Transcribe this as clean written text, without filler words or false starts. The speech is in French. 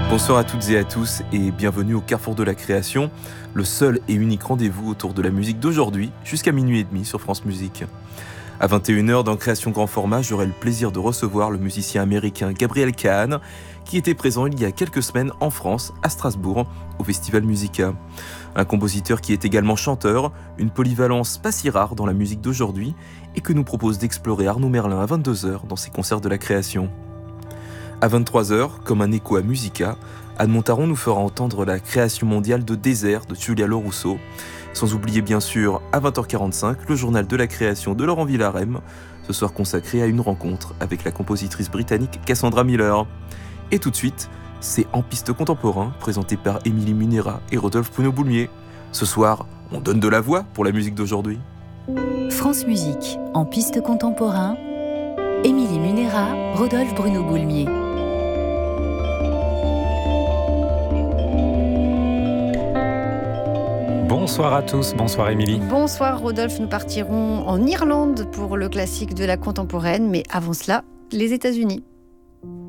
Bonsoir à toutes et à tous et bienvenue au Carrefour de la Création, le seul et unique rendez-vous autour de la musique d'aujourd'hui jusqu'à minuit et demi sur France Musique. À 21h dans Création Grand Format, j'aurai le plaisir de recevoir le musicien américain Gabriel Kahane qui était présent il y a quelques semaines en France, à Strasbourg, au Festival Musica. Un compositeur qui est également chanteur, une polyvalence pas si rare dans la musique d'aujourd'hui et que nous propose d'explorer Arnaud Merlin à 22h dans ses concerts de la création. À 23h, comme un écho à Musica, Anne Montaron nous fera entendre la création mondiale de Désert de Giulia Lorusso, sans oublier bien sûr à 20h45 le journal de la création de Laurent Villarem, ce soir consacré à une rencontre avec la compositrice britannique Cassandra Miller. Et tout de suite, c'est En Piste Contemporain, présenté par Émilie Munera et Rodolphe Pruneau-Boulmier. Ce soir, on donne de la voix pour la musique d'aujourd'hui. France Musique, En Piste Contemporain, Émilie Munera, Rodolphe Pruneau-Boulmier. Bonsoir à tous, bonsoir Émilie. Bonsoir Rodolphe, nous partirons en Irlande pour le classique de la contemporaine, mais avant cela, les États-Unis.